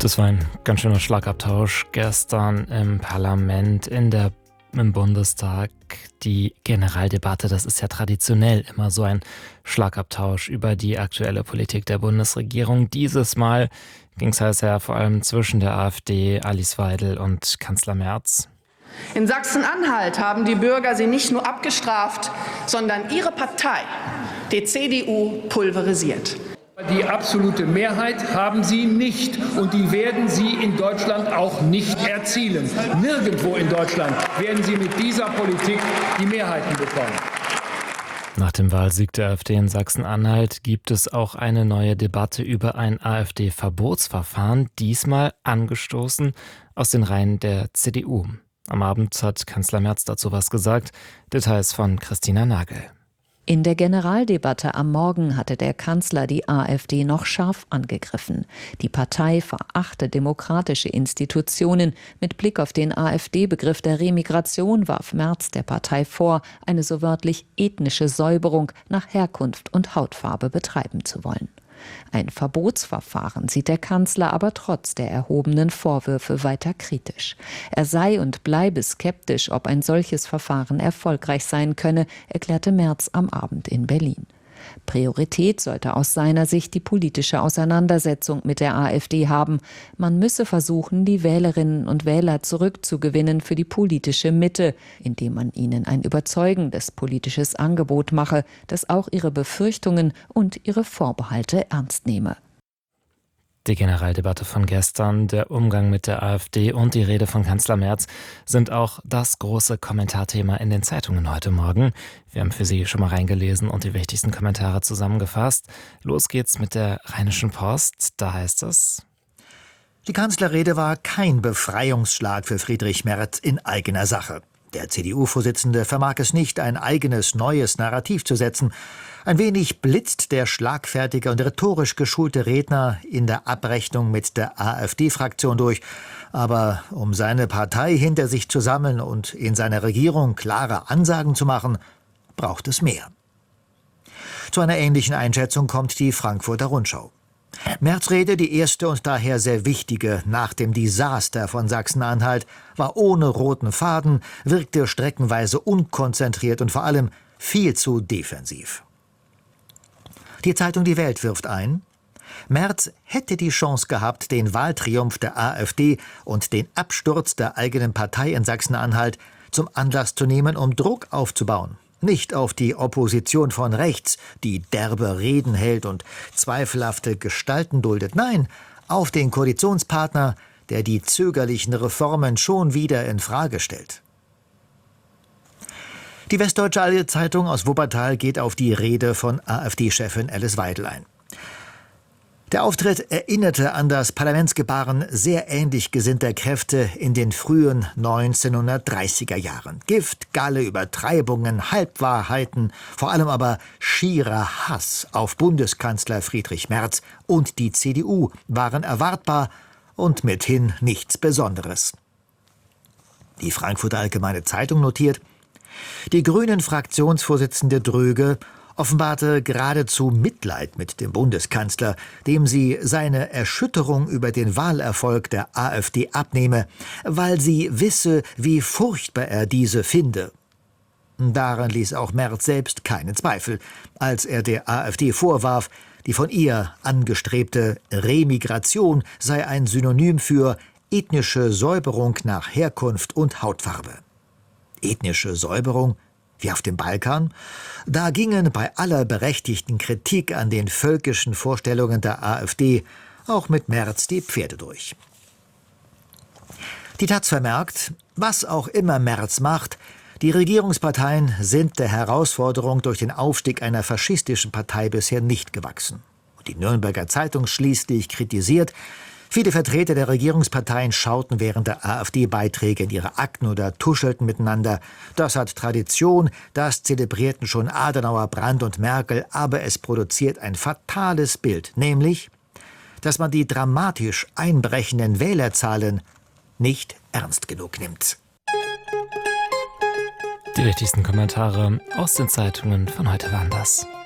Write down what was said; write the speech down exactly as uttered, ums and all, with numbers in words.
Das war ein ganz schöner Schlagabtausch gestern im Parlament, in der, im Bundestag. Die Generaldebatte, das ist ja traditionell immer so ein Schlagabtausch über die aktuelle Politik der Bundesregierung. Dieses Mal ging es heiß her, vor allem zwischen der AfD, Alice Weidel und Kanzler Merz. In Sachsen-Anhalt haben die Bürger sie nicht nur abgestraft, sondern ihre Partei, die C D U, pulverisiert. Die absolute Mehrheit haben sie nicht und die werden sie in Deutschland auch nicht erzielen. Nirgendwo in Deutschland werden sie mit dieser Politik die Mehrheiten bekommen. Nach dem Wahlsieg der AfD in Sachsen-Anhalt gibt es auch eine neue Debatte über ein AfD-Verbotsverfahren, diesmal angestoßen aus den Reihen der C D U. Am Abend hat Kanzler Merz dazu was gesagt. Details von Christina Nagel. In der Generaldebatte am Morgen hatte der Kanzler die AfD noch scharf angegriffen. Die Partei verachte demokratische Institutionen. Mit Blick auf den AfD-Begriff der Remigration warf Merz der Partei vor, eine so wörtlich ethnische Säuberung nach Herkunft und Hautfarbe betreiben zu wollen. Ein Verbotsverfahren sieht der Kanzler aber trotz der erhobenen Vorwürfe weiter kritisch. Er sei und bleibe skeptisch, ob ein solches Verfahren erfolgreich sein könne, erklärte Merz am Abend in Berlin. Priorität sollte aus seiner Sicht die politische Auseinandersetzung mit der AfD haben. Man müsse versuchen, die Wählerinnen und Wähler zurückzugewinnen für die politische Mitte, indem man ihnen ein überzeugendes politisches Angebot mache, das auch ihre Befürchtungen und ihre Vorbehalte ernst nehme. Die Generaldebatte von gestern, der Umgang mit der AfD und die Rede von Kanzler Merz sind auch das große Kommentarthema in den Zeitungen heute Morgen. Wir haben für Sie schon mal reingelesen und die wichtigsten Kommentare zusammengefasst. Los geht's mit der Rheinischen Post. Da heißt es: Die Kanzlerrede war kein Befreiungsschlag für Friedrich Merz in eigener Sache. Der C D U-Vorsitzende vermag es nicht, ein eigenes, neues Narrativ zu setzen. Ein wenig blitzt der schlagfertige und rhetorisch geschulte Redner in der Abrechnung mit der AfD-Fraktion durch. Aber um seine Partei hinter sich zu sammeln und in seiner Regierung klare Ansagen zu machen, braucht es mehr. Zu einer ähnlichen Einschätzung kommt die Frankfurter Rundschau. Merz' Rede, die erste und daher sehr wichtige nach dem Desaster von Sachsen-Anhalt, war ohne roten Faden, wirkte streckenweise unkonzentriert und vor allem viel zu defensiv. Die Zeitung Die Welt wirft ein: Merz hätte die Chance gehabt, den Wahltriumph der AfD und den Absturz der eigenen Partei in Sachsen-Anhalt zum Anlass zu nehmen, um Druck aufzubauen. Nicht auf die Opposition von rechts, die derbe Reden hält und zweifelhafte Gestalten duldet. Nein, auf den Koalitionspartner, der die zögerlichen Reformen schon wieder in Frage stellt. Die Westdeutsche Zeitung aus Wuppertal geht auf die Rede von AfD-Chefin Alice Weidel ein. Der Auftritt erinnerte an das Parlamentsgebaren sehr ähnlich gesinnter Kräfte in den frühen neunzehnhundertdreißiger Jahren. Gift, Galle, Übertreibungen, Halbwahrheiten, vor allem aber schierer Hass auf Bundeskanzler Friedrich Merz und die C D U waren erwartbar und mithin nichts Besonderes. Die Frankfurter Allgemeine Zeitung notiert: Die Grünen-Fraktionsvorsitzende Dröge offenbarte geradezu Mitleid mit dem Bundeskanzler, dem sie seine Erschütterung über den Wahlerfolg der AfD abnehme, weil sie wisse, wie furchtbar er diese finde. Daran ließ auch Merz selbst keinen Zweifel, als er der AfD vorwarf, die von ihr angestrebte Remigration sei ein Synonym für ethnische Säuberung nach Herkunft und Hautfarbe. Ethnische Säuberung? Wie auf dem Balkan? Da gingen bei aller berechtigten Kritik an den völkischen Vorstellungen der AfD auch mit Merz die Pferde durch. Die Taz vermerkt: Was auch immer Merz macht, die Regierungsparteien sind der Herausforderung durch den Aufstieg einer faschistischen Partei bisher nicht gewachsen. Und die Nürnberger Zeitung schließlich kritisiert: Viele Vertreter der Regierungsparteien schauten während der AfD-Beiträge in ihre Akten oder tuschelten miteinander. Das hat Tradition, das zelebrierten schon Adenauer, Brandt und Merkel, aber es produziert ein fatales Bild, nämlich, dass man die dramatisch einbrechenden Wählerzahlen nicht ernst genug nimmt. Die wichtigsten Kommentare aus den Zeitungen von heute waren das.